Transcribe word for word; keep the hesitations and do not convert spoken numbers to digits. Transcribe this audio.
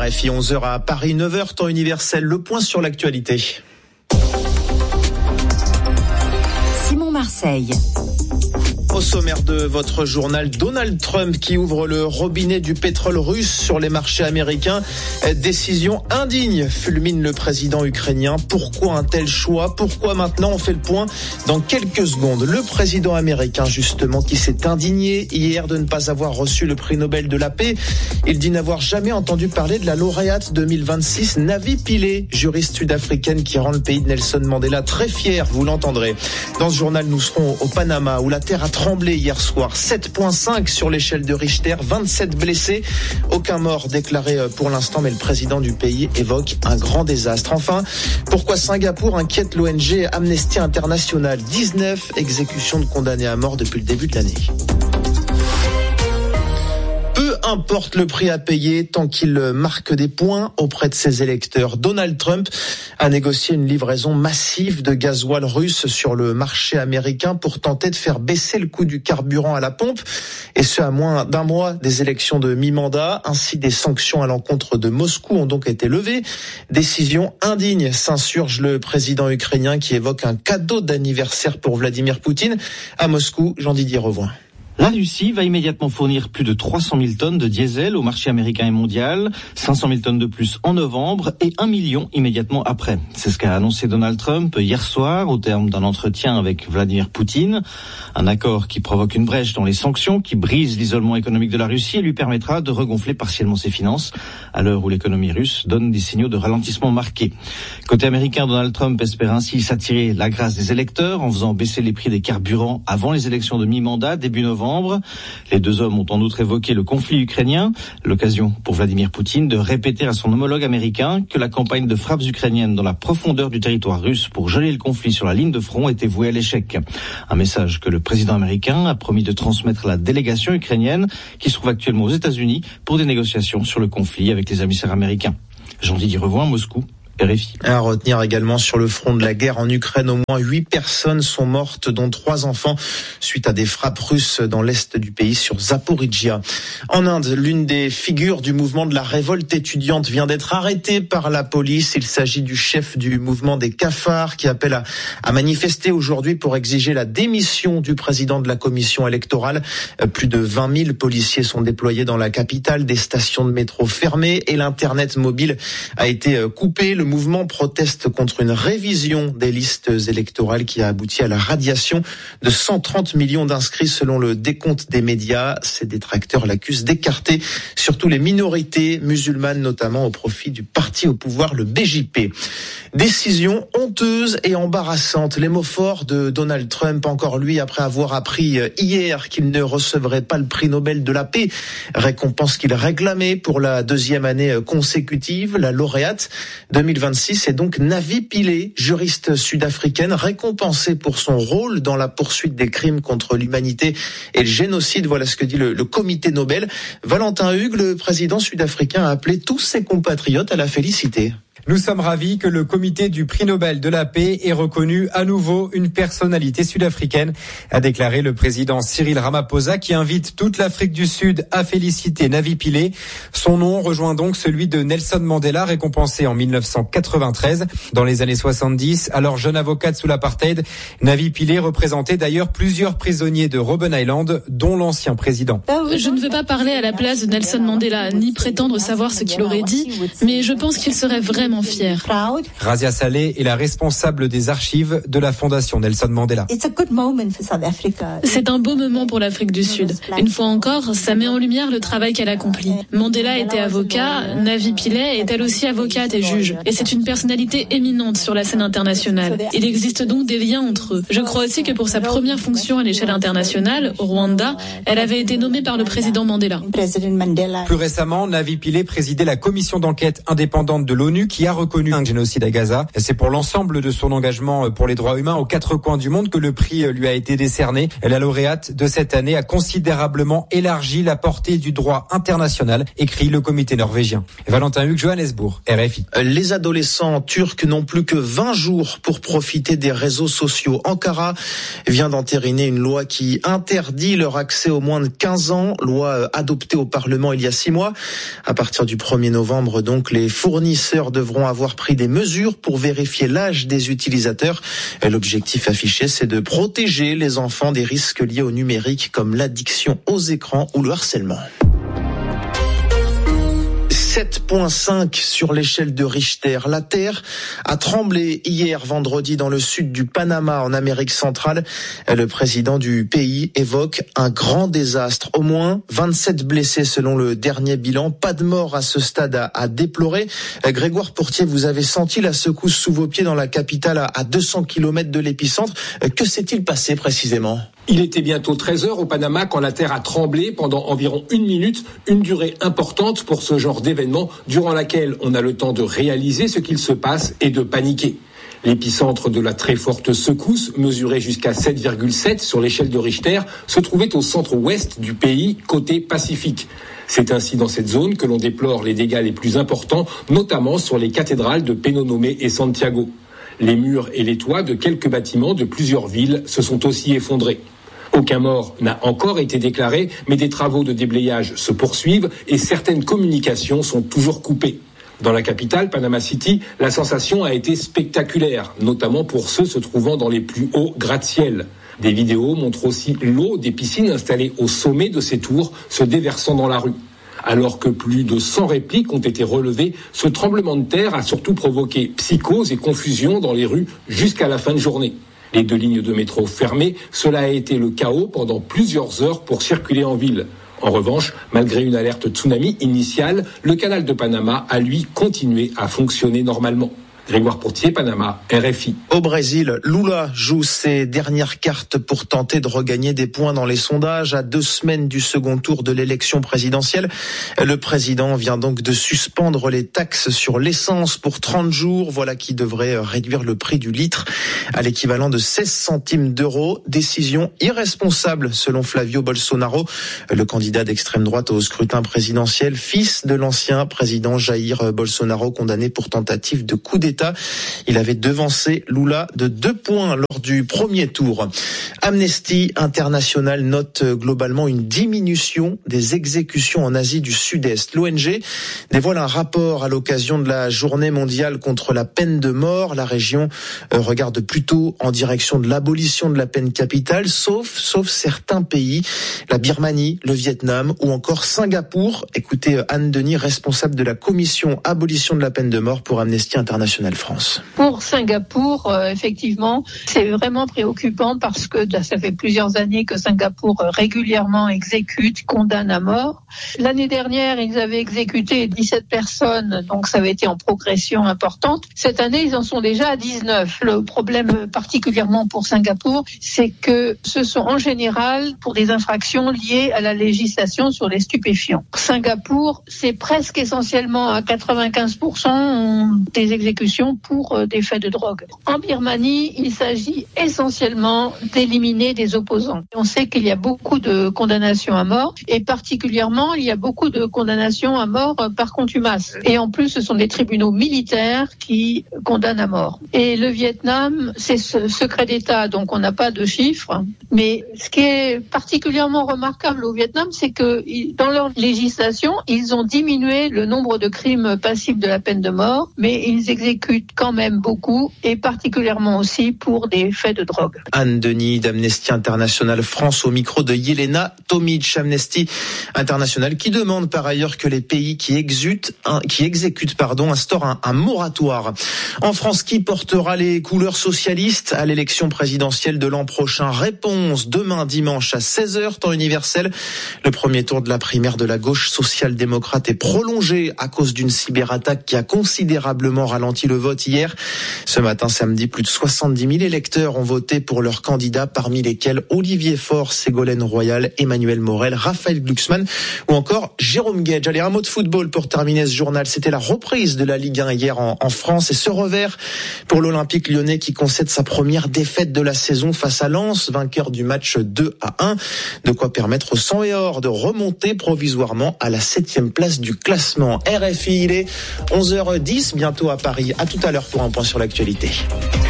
R F I, onze heures à Paris, neuf heures, temps universel. Le point sur l'actualité. Simon Marseille. Au sommaire de votre journal, Donald Trump qui ouvre le robinet du pétrole russe sur les marchés américains. Décision indigne, fulmine le président ukrainien. Pourquoi un tel choix ? Pourquoi maintenant ? On fait le point dans quelques secondes. Le président américain, justement, qui s'est indigné hier de ne pas avoir reçu le prix Nobel de la paix. Il dit n'avoir jamais entendu parler de la lauréate deux mille vingt-six, Navi Pillay, juriste sud-africaine qui rend le pays de Nelson Mandela très fier, vous l'entendrez. Dans ce journal, nous serons au Panama où la terre a tremblé hier soir, sept virgule cinq sur l'échelle de Richter, vingt-sept blessés, aucun mort déclaré pour l'instant, mais le président du pays évoque un grand désastre. Enfin, pourquoi Singapour inquiète l'O N G Amnesty International, dix-neuf exécutions de condamnés à mort depuis le début de l'année. Peu importe le prix à payer tant qu'il marque des points auprès de ses électeurs. Donald Trump a négocié une livraison massive de gasoil russe sur le marché américain pour tenter de faire baisser le coût du carburant à la pompe, et ce à moins d'un mois des élections de mi-mandat. Ainsi, des sanctions à l'encontre de Moscou ont donc été levées. Décision indigne, s'insurge le président ukrainien qui évoque un cadeau d'anniversaire pour Vladimir Poutine. À Moscou, Jean-Didier Revoin. La Russie va immédiatement fournir plus de trois cent mille tonnes de diesel au marché américain et mondial, cinq cent mille tonnes de plus en novembre et un million immédiatement après. C'est ce qu'a annoncé Donald Trump hier soir au terme d'un entretien avec Vladimir Poutine. Un accord qui provoque une brèche dans les sanctions, qui brise l'isolement économique de la Russie et lui permettra de regonfler partiellement ses finances à l'heure où l'économie russe donne des signaux de ralentissement marqués. Côté américain, Donald Trump espère ainsi s'attirer la grâce des électeurs en faisant baisser les prix des carburants avant les élections de mi-mandat, début novembre. Les deux hommes ont en outre évoqué le conflit ukrainien, l'occasion pour Vladimir Poutine de répéter à son homologue américain que la campagne de frappes ukrainiennes dans la profondeur du territoire russe pour geler le conflit sur la ligne de front était vouée à l'échec. Un message que le président américain a promis de transmettre à la délégation ukrainienne qui se trouve actuellement aux États-Unis pour des négociations sur le conflit avec les émissaires américains. Jean-Didier Revoin, Moscou. R F I. À retenir également sur le front de la guerre en Ukraine, au moins huit personnes sont mortes, dont trois enfants, suite à des frappes russes dans l'est du pays sur Zaporijia. En Inde, l'une des figures du mouvement de la révolte étudiante vient d'être arrêtée par la police. Il s'agit du chef du mouvement des cafards qui appelle à, à manifester aujourd'hui pour exiger la démission du président de la commission électorale. Plus de vingt mille policiers sont déployés dans la capitale, des stations de métro fermées et l'internet mobile a été coupé. Le Le mouvement proteste contre une révision des listes électorales qui a abouti à la radiation de cent trente millions d'inscrits selon le décompte des médias. Ses détracteurs l'accusent d'écarter surtout les minorités musulmanes, notamment au profit du parti au pouvoir, le B J P. Décision honteuse et embarrassante. Les mots forts de Donald Trump, encore lui, après avoir appris hier qu'il ne recevrait pas le prix Nobel de la paix, récompense qu'il réclamait pour la deuxième année consécutive. La lauréate deux mille vingt-six est donc Navi Pillay, juriste sud-africaine récompensée pour son rôle dans la poursuite des crimes contre l'humanité et le génocide. Voilà ce que dit le, le comité Nobel. Valentin Hugues, le président sud-africain, a appelé tous ses compatriotes à la féliciter. Nous sommes ravis que le comité du prix Nobel de la paix ait reconnu à nouveau une personnalité sud-africaine, a déclaré le président Cyril Ramaphosa, qui invite toute l'Afrique du Sud à féliciter Navi Pillay. Son nom rejoint donc celui de Nelson Mandela, récompensé en dix-neuf cent quatre-vingt-treize. Dans les années soixante-dix, alors jeune avocate sous l'apartheid, Navi Pillay représentait d'ailleurs plusieurs prisonniers de Robben Island, dont l'ancien président. Je ne veux pas parler à la place de Nelson Mandela, ni prétendre savoir ce qu'il aurait dit, mais je pense qu'il serait vraiment fier. Razia Saleh est la responsable des archives de la Fondation Nelson Mandela. C'est un beau moment pour l'Afrique du Sud. Une fois encore, ça met en lumière le travail qu'elle accomplit. Mandela était avocat, Navi Pillay est elle aussi avocate et juge. Et c'est une personnalité éminente sur la scène internationale. Il existe donc des liens entre eux. Je crois aussi que pour sa première fonction à l'échelle internationale, au Rwanda, elle avait été nommée par le président Mandela. Plus récemment, Navi Pillay présidait la commission d'enquête indépendante de l'ONU qui qui a reconnu un génocide à Gaza. C'est pour l'ensemble de son engagement pour les droits humains aux quatre coins du monde que le prix lui a été décerné. La lauréate de cette année a considérablement élargi la portée du droit international, écrit le comité norvégien. Valentin Hugues, Johannesburg, R F I. Les adolescents turcs n'ont plus que vingt jours pour profiter des réseaux sociaux. Ankara vient d'entériner une loi qui interdit leur accès aux moins de quinze ans, loi adoptée au Parlement il y a six mois. À partir du premier novembre, donc, les fournisseurs devront avoir pris des mesures pour vérifier l'âge des utilisateurs. L'objectif affiché, c'est de protéger les enfants des risques liés au numérique comme l'addiction aux écrans ou le harcèlement. sept virgule cinq sur l'échelle de Richter. La terre a tremblé hier vendredi dans le sud du Panama en Amérique centrale. Le président du pays évoque un grand désastre. Au moins vingt-sept blessés selon le dernier bilan. Pas de mort à ce stade à, à déplorer. Grégoire Pourtier, vous avez senti la secousse sous vos pieds dans la capitale à, à deux cents kilomètres de l'épicentre. Que s'est-il passé précisément ? Il était bientôt treize heures au Panama quand la terre a tremblé pendant environ une minute, une durée importante pour ce genre d'événement durant laquelle on a le temps de réaliser ce qu'il se passe et de paniquer. L'épicentre de la très forte secousse, mesurée jusqu'à sept virgule sept sur l'échelle de Richter, se trouvait au centre-ouest du pays, côté Pacifique. C'est ainsi dans cette zone que l'on déplore les dégâts les plus importants, notamment sur les cathédrales de Penonomé et Santiago. Les murs et les toits de quelques bâtiments de plusieurs villes se sont aussi effondrés. Aucun mort n'a encore été déclaré, mais des travaux de déblayage se poursuivent et certaines communications sont toujours coupées. Dans la capitale, Panama City, la sensation a été spectaculaire, notamment pour ceux se trouvant dans les plus hauts gratte-ciel. Des vidéos montrent aussi l'eau des piscines installées au sommet de ces tours se déversant dans la rue. Alors que plus de cent répliques ont été relevées, ce tremblement de terre a surtout provoqué psychose et confusion dans les rues jusqu'à la fin de journée. Les deux lignes de métro fermées, cela a été le chaos pendant plusieurs heures pour circuler en ville. En revanche, malgré une alerte tsunami initiale, le canal de Panama a lui continué à fonctionner normalement. Grégoire Pourtier, Panama, R F I. Au Brésil, Lula joue ses dernières cartes pour tenter de regagner des points dans les sondages à deux semaines du second tour de l'élection présidentielle. Le président vient donc de suspendre les taxes sur l'essence pour trente jours. Voilà qui devrait réduire le prix du litre à l'équivalent de seize centimes d'euros. Décision irresponsable selon Flavio Bolsonaro, le candidat d'extrême droite au scrutin présidentiel, fils de l'ancien président Jair Bolsonaro, condamné pour tentative de coup d'État. Il avait devancé Lula de deux points lors du premier tour. Amnesty International note globalement une diminution des exécutions en Asie du Sud-Est. L'O N G dévoile un rapport à l'occasion de la journée mondiale contre la peine de mort. La région regarde plutôt en direction de l'abolition de la peine capitale, sauf, sauf certains pays, la Birmanie, le Vietnam ou encore Singapour. Écoutez Anne Denis, responsable de la commission abolition de la peine de mort pour Amnesty International France. Pour Singapour, euh, effectivement, c'est vraiment préoccupant parce que ça fait plusieurs années que Singapour euh, régulièrement exécute, condamne à mort. L'année dernière, ils avaient exécuté dix-sept personnes, donc ça avait été en progression importante. Cette année, ils en sont déjà à dix-neuf. Le problème particulièrement pour Singapour, c'est que ce sont en général pour des infractions liées à la législation sur les stupéfiants. Singapour, c'est presque essentiellement à quatre-vingt-quinze pour cent des exécutions pour des faits de drogue. En Birmanie, il s'agit essentiellement d'éliminer des opposants. On sait qu'il y a beaucoup de condamnations à mort et particulièrement, il y a beaucoup de condamnations à mort par contumace. Et en plus, ce sont des tribunaux militaires qui condamnent à mort. Et le Vietnam, c'est ce secret d'État, donc on n'a pas de chiffres. Mais ce qui est particulièrement remarquable au Vietnam, c'est que dans leur législation, ils ont diminué le nombre de crimes passibles de la peine de mort, mais ils exécutent quand même beaucoup, et particulièrement aussi pour des faits de drogue. Anne Denis d'Amnesty International France au micro de Yelena Tomic. Amnesty International qui demande par ailleurs que les pays qui exécutent, qui exécutent pardon, instaurent un, un moratoire. En France, qui portera les couleurs socialistes à l'élection présidentielle de l'an prochain? Réponse demain dimanche à seize heures, temps universel. Le premier tour de la primaire de la gauche social-démocrate est prolongé à cause d'une cyberattaque qui a considérablement ralenti parti le vote hier. Ce matin, samedi, plus de soixante-dix mille électeurs ont voté pour leurs candidats, parmi lesquels Olivier Faure, Ségolène Royal, Emmanuel Morel, Raphaël Glucksmann ou encore Jérôme Guedj. Allez, un mot de football pour terminer ce journal. C'était la reprise de la Ligue un hier en, en France et ce revers pour l'Olympique lyonnais qui concède sa première défaite de la saison face à Lens, vainqueur du match deux à un. De quoi permettre aux cent et or de remonter provisoirement à la septième place du classement. R F I, il est onze heures dix, bientôt à Paris. À tout à l'heure pour un point sur l'actualité.